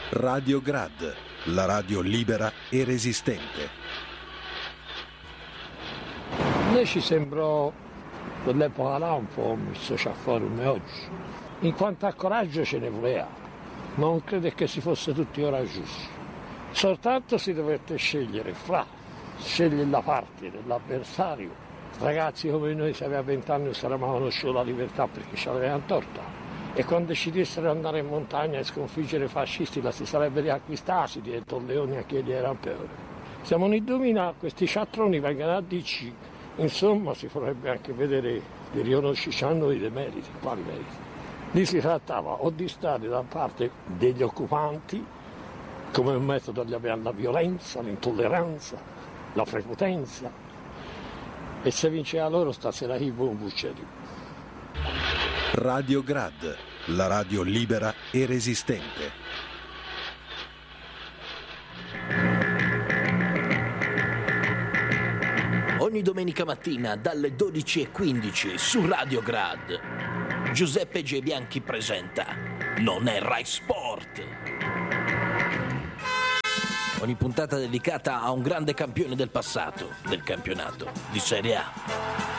Radio Grad, la radio libera e resistente. A me ci sembrò quell'epoca là un po' un sociaforum come oggi. In quanto a coraggio ce ne voleva, ma non credo che si fosse tutti coraggiosi. Soltanto si dovette scegliere scegliere la parte dell'avversario. Ragazzi come noi, se aveva 20 anni, saremmo conosciuti la libertà perché ce l'avevano torta. E quando decidessero di andare in montagna e sconfiggere i fascisti, la si sarebbe riacquistati dietro leoni a chiedere rampevole. Siamo in domina, questi ciattroni vengono a dirci, insomma si vorrebbe anche vedere di riconoscerci a noi dei meriti, quali meriti. Lì si trattava o di stare da parte degli occupanti, come un metodo di avere la violenza, l'intolleranza, la prepotenza, e se vinceva loro stasera chi buon buccetti. Radio Grad, la radio libera e resistente. Ogni domenica mattina dalle 12:15 su Radio Grad, Giuseppe G. Bianchi presenta Non è Rai Sport. Ogni puntata dedicata a un grande campione del passato del campionato di Serie A.